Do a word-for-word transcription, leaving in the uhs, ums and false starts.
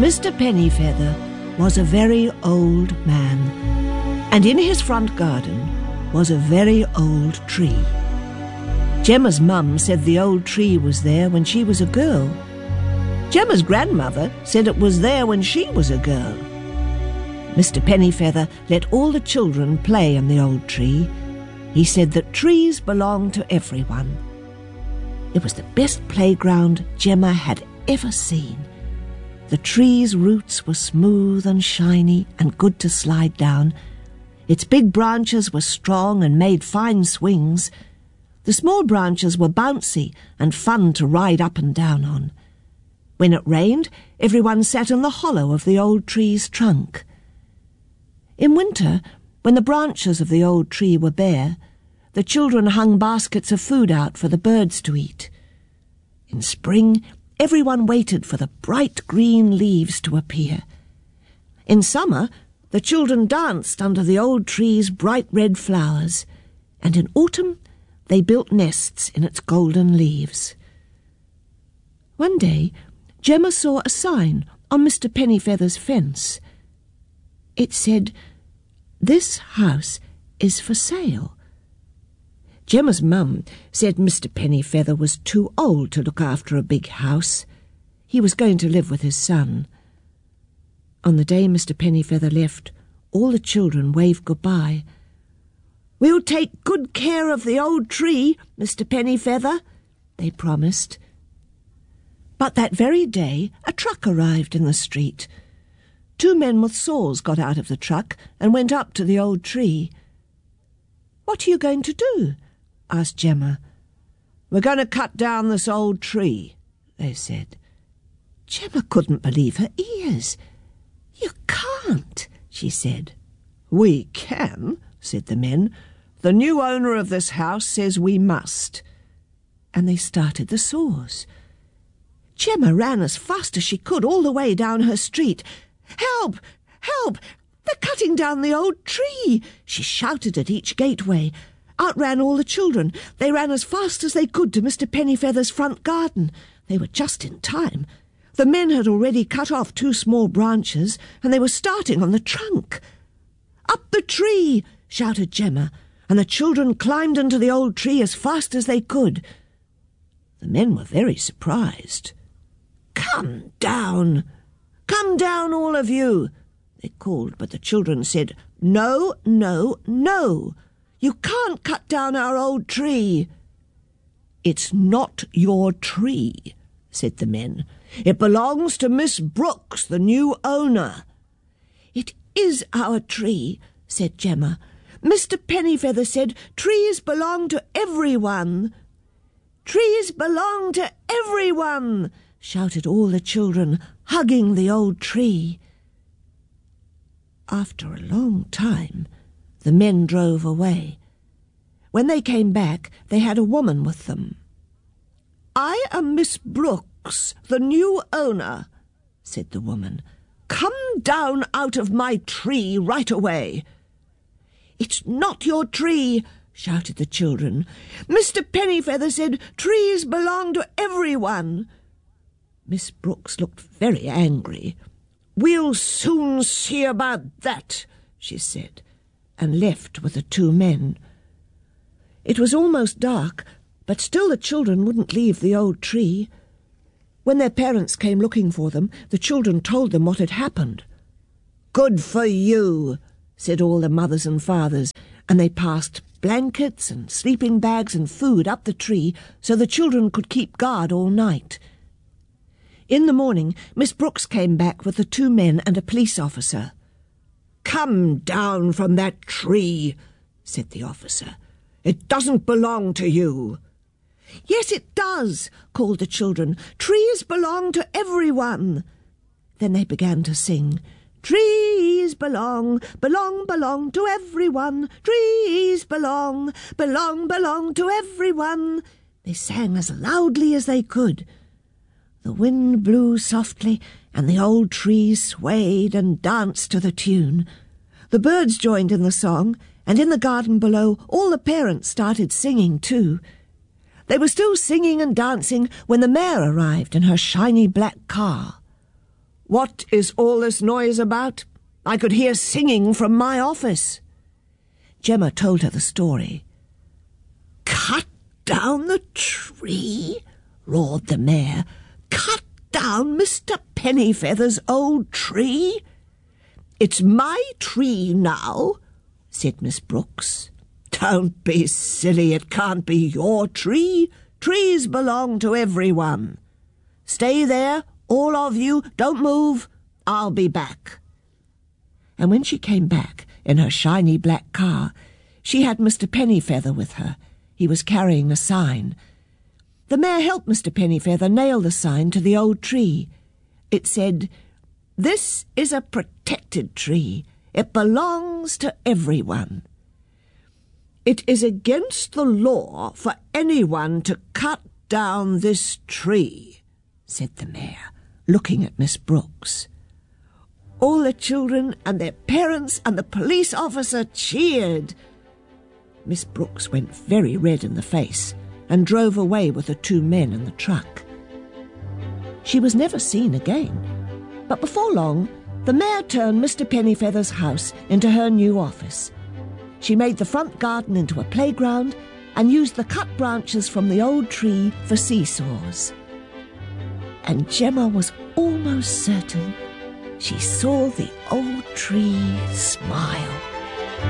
Mister Pennyfeather was a very old man, and in his front garden was a very old tree. Gemma's mum said the old tree was there when she was a girl. Gemma's grandmother said it was there when she was a girl. Mister Pennyfeather let all the children play in the old tree. He said that trees belong to everyone. It was the best playground Gemma had ever seen. The tree's roots were smooth and shiny and good to slide down. Its big branches were strong and made fine swings. The small branches were bouncy and fun to ride up and down on. When it rained, everyone sat in the hollow of the old tree's trunk. In winter, when the branches of the old tree were bare, the children hung baskets of food out for the birds to eat. In spring, everyone waited for the bright green leaves to appear. In summer, the children danced under the old tree's bright red flowers, and in autumn they built nests in its golden leaves. One day, Gemma saw a sign on Mister Pennyfeather's fence. It said, "This house is for sale." Gemma's mum said Mister Pennyfeather was too old to look after a big house. He was going to live with his son. On the day Mister Pennyfeather left, all the children waved goodbye. "We'll take good care of the old tree, Mister Pennyfeather," they promised. But that very day a truck arrived in the street. Two men with saws got out of the truck and went up to the old tree. "What are you going to do?" asked Gemma. "We're going to cut down this old tree," they said. Gemma couldn't believe her ears. "You can't," she said. "We can," said the men. "The new owner of this house says we must." And they started the saws. Gemma ran as fast as she could all the way down her street. "Help! Help! They're cutting down the old tree!" she shouted at each gateway. Out ran all the children. They ran as fast as they could to Mister Pennyfeather's front garden. They were just in time. The men had already cut off two small branches, and they were starting on the trunk. "Up the tree!" shouted Gemma, and the children climbed into the old tree as fast as they could. The men were very surprised. "Come down! Come down, all of you!" they called, but the children said, "No, no, no! You can't cut down our old tree." "It's not your tree," said the men. "It belongs to Miss Brooks, the new owner." "It is our tree," said Gemma. "Mister Pennyfeather said trees belong to everyone." "Trees belong to everyone," shouted all the children, hugging the old tree. After a long time, the men drove away. When they came back, they had a woman with them. "I am Miss Brooks, the new owner," said the woman. "Come down out of my tree right away." "It's not your tree," shouted the children. "Mister Pennyfeather said trees belong to everyone." Miss Brooks looked very angry. "We'll soon see about that," she said, and left with the two men. It was almost dark, but still the children wouldn't leave the old tree. When their parents came looking for them, the children told them what had happened. "Good for you," said all the mothers and fathers, and they passed blankets and sleeping bags and food up the tree so the children could keep guard all night. In the morning, Miss Brooks came back with the two men and a police officer. "Come down from that tree," said the officer. "It doesn't belong to you." "Yes, it does," called the children. "Trees belong to everyone." Then they began to sing. "Trees belong, belong, belong to everyone. Trees belong, belong, belong to everyone." They sang as loudly as they could. The wind blew softly, and the old tree swayed and danced to the tune. The birds joined in the song, and in the garden below all the parents started singing too. They were still singing and dancing when the mare arrived in her shiny black car. What is all this noise about? I could hear singing from my office." Gemma told her the story. "Cut down the tree?" roared the mayor. "Cut down Mister Pennyfeather's old tree?" "It's my tree now," said Miss Brooks. "Don't be silly, it can't be your tree. Trees belong to everyone. Stay there, all of you, don't move. I'll be back." And when she came back in her shiny black car, she had Mister Pennyfeather with her. He was carrying a sign. The mayor helped Mister Pennyfeather nail the sign to the old tree. It said, "This is a protected tree. It belongs to everyone." "It is against the law for anyone to cut down this tree," said the mayor, looking at Miss Brooks. All the children and their parents and the police officer cheered. Miss Brooks went very red in the face and drove away with the two men in the truck. She was never seen again, but before long the mayor turned Mister Pennyfeather's house into her new office. She made the front garden into a playground and used the cut branches from the old tree for seesaws. And Gemma was almost certain she saw the old tree smile.